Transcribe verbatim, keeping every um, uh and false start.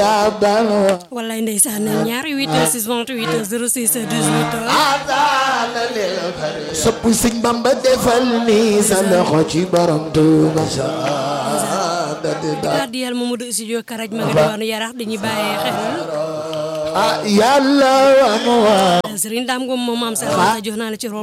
wallaay ndeysaan ñaari huit six vingt-huit zéro six dix-huit sopp Sëñ Bamba defal ni sa loxo ci borom Tuuba Adiyal Mamadou Studio Karaj ma nga diwaanu Yarax dañuy bàyyee xel ah yàlla wa Serigne Dame Ngom moom am sa jox naa la ci